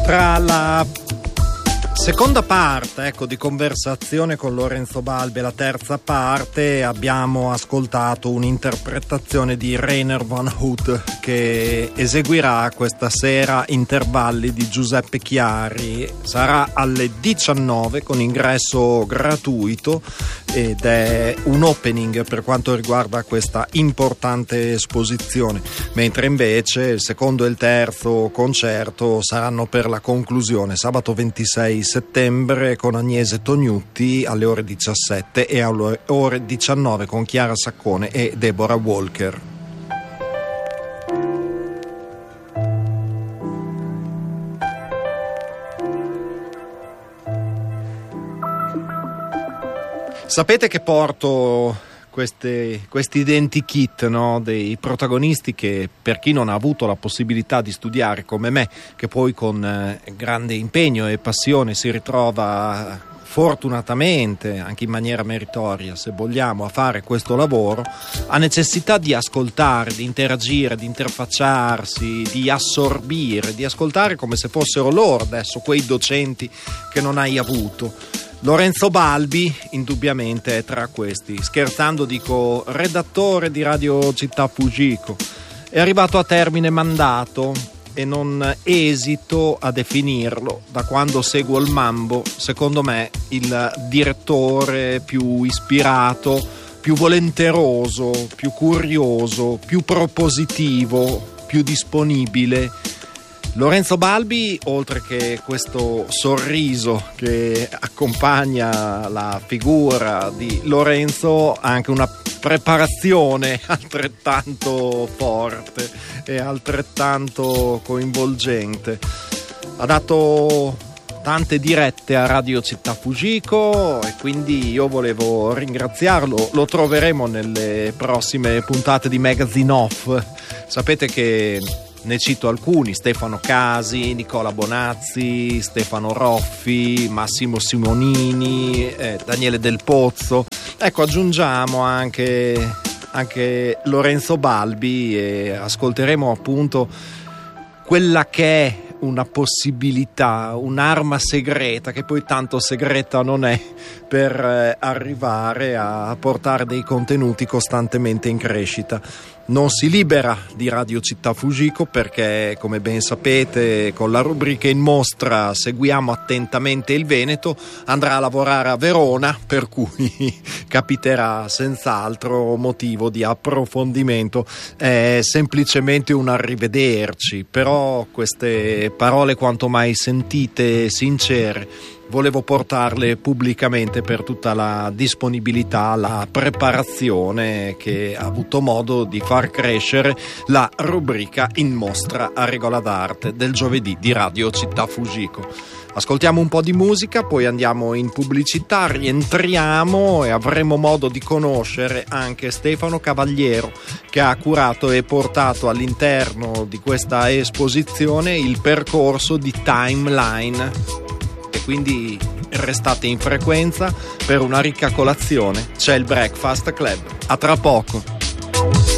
Tra la seconda parte, di conversazione con Lorenzo Balbi e la terza parte abbiamo ascoltato un'interpretazione di Rainer van Hout che eseguirà questa sera Intervalli di Giuseppe Chiari. Sarà alle 19 con ingresso gratuito ed è un opening per quanto riguarda questa importante esposizione, mentre invece il secondo e il terzo concerto saranno per la conclusione sabato 26 settembre con Agnese Tognutti alle ore 17 e alle ore 19 con Chiara Saccone e Deborah Walker. Sapete che porto questi identikit, no, dei protagonisti che, per chi non ha avuto la possibilità di studiare come me, che poi con grande impegno e passione si ritrova fortunatamente, anche in maniera meritoria se vogliamo, a fare questo lavoro, ha necessità di ascoltare, di interagire, di interfacciarsi, di assorbire, di ascoltare come se fossero loro adesso quei docenti che non hai avuto. Lorenzo Balbi indubbiamente è tra questi. Scherzando dico redattore di Radio Città Fujiko. È arrivato a termine mandato e non esito a definirlo, da quando seguo il Mambo, secondo me il direttore più ispirato, più volenteroso, più curioso, più propositivo, più disponibile. Lorenzo Balbi, oltre che questo sorriso che accompagna la figura di Lorenzo, ha anche una preparazione altrettanto forte e altrettanto coinvolgente. Ha dato tante dirette a Radio Città Fujiko e quindi io volevo ringraziarlo. Lo troveremo nelle prossime puntate di Magazine Off. Sapete che ne cito alcuni: Stefano Casi, Nicola Bonazzi, Stefano Roffi, Massimo Simonini, Daniele Del Pozzo. Ecco, aggiungiamo anche Lorenzo Balbi e ascolteremo appunto quella che è una possibilità, un'arma segreta, che poi tanto segreta non è, per arrivare a portare dei contenuti costantemente in crescita. Non si libera di Radio Città Fujiko perché, come ben sapete, con la rubrica In Mostra seguiamo attentamente il Veneto. Andrà a lavorare a Verona, per cui capiterà senz'altro motivo di approfondimento. È semplicemente un arrivederci, però queste parole quanto mai sentite e sincere volevo portarle pubblicamente per tutta la disponibilità, la preparazione che ha avuto modo di far crescere la rubrica In Mostra a regola d'arte del giovedì di Radio Città Fujiko. Ascoltiamo un po' di musica, poi andiamo in pubblicità, rientriamo e avremo modo di conoscere anche Stefano Cavaliero, che ha curato e portato all'interno di questa esposizione il percorso di Timeline. E quindi restate in frequenza per una ricca colazione. C'è il Breakfast Club. A tra poco.